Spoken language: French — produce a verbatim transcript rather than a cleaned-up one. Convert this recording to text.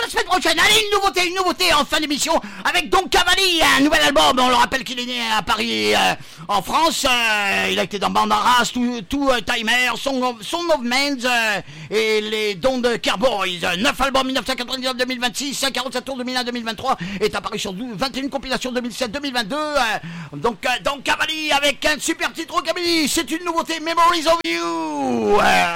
la semaine prochaine. Allez, une nouveauté, une nouveauté en fin d'émission avec Don Cavalli, un nouvel album. On le rappelle qu'il est né à Paris, euh, en France. Euh, il a été dans Bandaras, tout, tout euh, Timer, Song of, Song of Men euh, et les Dons de Carboys. neuf albums dix-neuf cent quatre-vingt-dix-neuf à deux mille vingt-six, quarante-sept tours deux mille un à deux mille vingt-trois, est apparu sur vingt et une compilations deux mille sept deux mille vingt-deux. Euh, donc, euh, Don Cavalli avec un super titre rockabilly. C'est une nouveauté, Memories of You. Euh,